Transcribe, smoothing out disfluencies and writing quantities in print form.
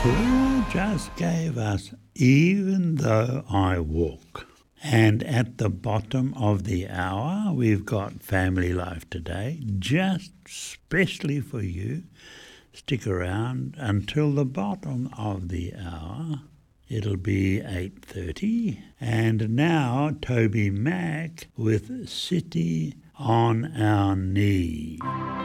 Claire just gave us Even Though I Walk. And at the bottom of the hour, we've got Family Life Today, just specially for you. Stick around until the bottom of the hour. It'll be 8:30. And now Toby Mac with City on Our Knee.